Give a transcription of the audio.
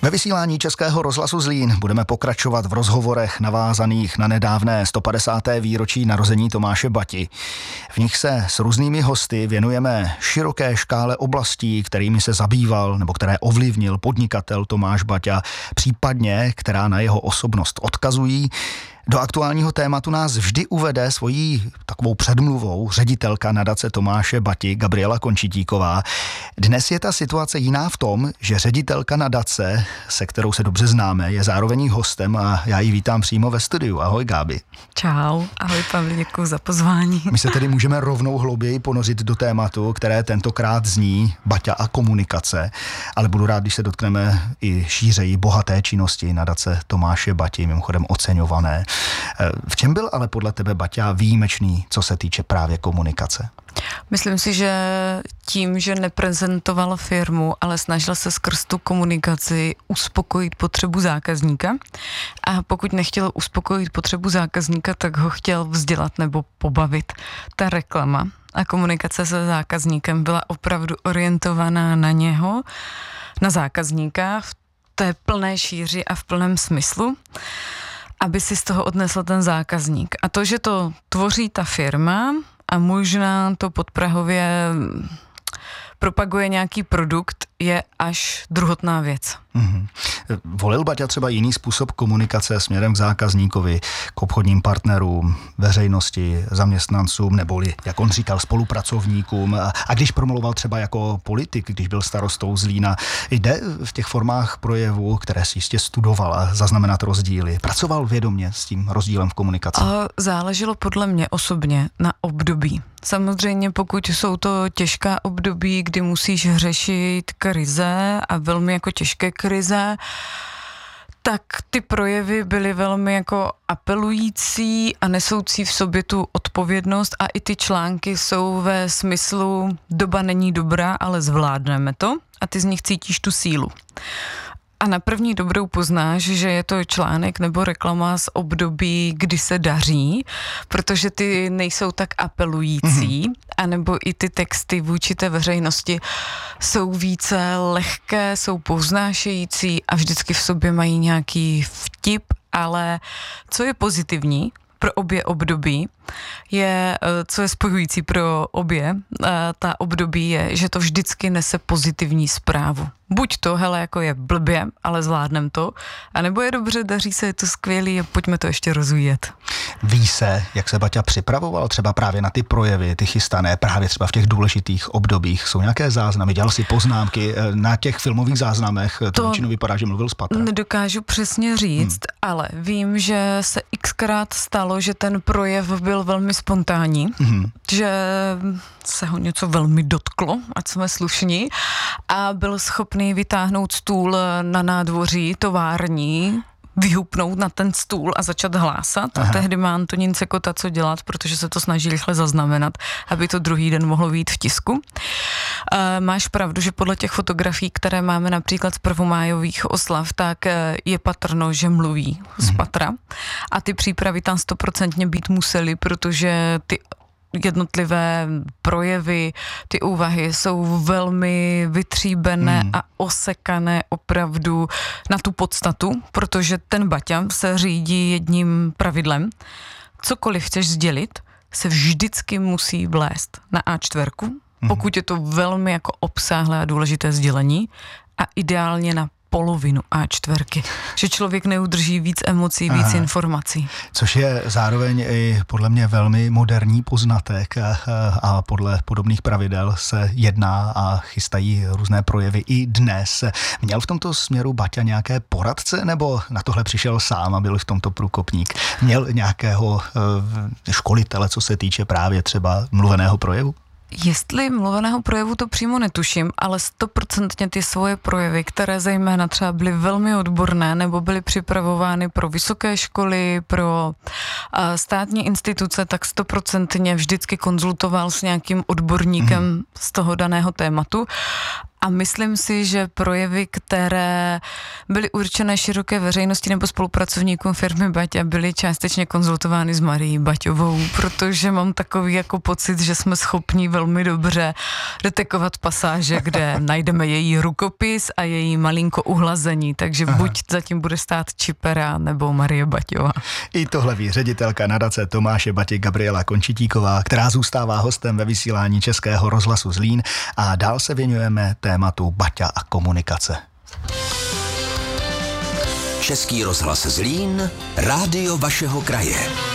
Ve vysílání Českého rozhlasu Zlín budeme pokračovat v rozhovorech navázaných na nedávné 150. výročí narození Tomáše Bati. V nich se s různými hosty věnujeme široké škále oblastí, kterými se zabýval nebo které ovlivnil podnikatel Tomáš Baťa, případně která na jeho osobnost odkazují. Do aktuálního tématu nás vždy uvede svojí takovou předmluvou ředitelka nadace Tomáše Bati Gabriela Končitíková. Dnes je ta situace jiná v tom, že ředitelka nadace, se kterou se dobře známe, je zároveň hostem a já ji vítám přímo ve studiu. Ahoj, Gábi. Čau, ahoj Pavli, děkuji za pozvání. My se tedy můžeme rovnou hlouběji ponořit do tématu, které tentokrát zní Baťa a komunikace, ale budu rád, když se dotkneme i šířeji bohaté činnosti nadace Tomáše Bati, mimochodem oceňované. V čem byl ale podle tebe Baťa výjimečný, co se týče právě komunikace? Myslím si, že tím, že neprezentoval firmu, ale snažil se skrz tu komunikaci uspokojit potřebu zákazníka. A pokud nechtěl uspokojit potřebu zákazníka, tak ho chtěl vzdělat nebo pobavit. Ta reklama a komunikace se zákazníkem byla opravdu orientovaná na něho, na zákazníka v té plné šíři a v plném smyslu, aby si z toho odnesl ten zákazník. A to, že to tvoří ta firma a možná to podprahově propaguje nějaký produkt, je až druhotná věc. Mm-hmm. Volil Baťa třeba jiný způsob komunikace směrem k zákazníkovi, k obchodním partnerům, veřejnosti, zaměstnancům, neboli, jak on říkal, spolupracovníkům. A když promluval třeba jako politik, když byl starostou Zlína, jde v těch formách projevu, které si jistě studovala, zaznamenat rozdíly. Pracoval vědomě s tím rozdílem v komunikaci? Záleželo podle mě osobně na období. Samozřejmě pokud jsou to těžká období, kdy musíš řešit krize a velmi jako těžké krize, tak ty projevy byly velmi jako apelující a nesoucí v sobě tu odpovědnost a i ty články jsou ve smyslu doba není dobrá, ale zvládneme to a ty z nich cítíš tu sílu. A na první dobrou poznáš, že je to článek nebo reklama z období, kdy se daří, protože ty nejsou tak apelující, anebo i ty texty vůči té veřejnosti jsou více lehké, jsou povznášející a vždycky v sobě mají nějaký vtip, ale co je pozitivní pro obě období, co je spojující pro obě ta období je, že to vždycky nese pozitivní zprávu. Buď to, hele, jako je blbě, ale zvládnem to, anebo je dobře, daří se, je to skvělý a pojďme to ještě rozvíjet. Ví se, jak se Baťa připravoval třeba právě na ty projevy, ty chystané, právě třeba v těch důležitých obdobích? Jsou nějaké záznamy? Dělal si poznámky na těch filmových záznamech? To většinou vypadá, že mluvil z patra. Nedokážu přesně říct, ale vím, že se xkrát stalo, že ten projev byl velmi spontánní, že se ho něco velmi dotklo, ať jsme slušní, a byl schopný vytáhnout stůl na nádvoří tovární, vyhupnout na ten stůl a začat hlásat. A tehdy má Antonín Cekota co dělat, protože se to snaží rychle zaznamenat, aby to druhý den mohlo vyjít v tisku. Máš pravdu, že podle těch fotografií, které máme například z prvomájových oslav, tak je patrno, že mluví z patra. A ty přípravy tam 100% být musely, protože ty jednotlivé projevy, ty úvahy jsou velmi vytříbené a osekané opravdu na tu podstatu, protože ten Baťa se řídí jedním pravidlem. Cokoliv chceš sdělit, se vždycky musí vlézt na A4, pokud je to velmi jako obsáhlé a důležité sdělení, a ideálně na polovinu A4, že člověk neudrží víc emocí, víc informací. Což je zároveň i podle mě velmi moderní poznatek a podle podobných pravidel se jedná a chystají různé projevy i dnes. Měl v tomto směru Baťa nějaké poradce, nebo na tohle přišel sám a byl v tomto průkopník? Měl nějakého školitele, co se týče právě třeba mluveného projevu? Jestli mluveného projevu to přímo netuším, ale 100% ty svoje projevy, které zejména třeba byly velmi odborné nebo byly připravovány pro vysoké školy, pro státní instituce, tak 100% vždycky konzultoval s nějakým odborníkem z toho daného tématu. A myslím si, že projevy, které byly určené široké veřejnosti nebo spolupracovníkům firmy Baťa, byly částečně konzultovány s Marií Baťovou, protože mám takový jako pocit, že jsme schopni velmi dobře detekovat pasáže, kde najdeme její rukopis a její malinko uhlazení, takže buď zatím bude stát Čipera nebo Marie Baťová. I tohle ví ředitelka nadace Tomáše Bati Gabriela Končitíková, která zůstává hostem ve vysílání Českého rozhlasu Zlín, a dál se věnujeme tématu Baťa a komunikace. Český rozhlas Zlín, rádio vašeho kraje.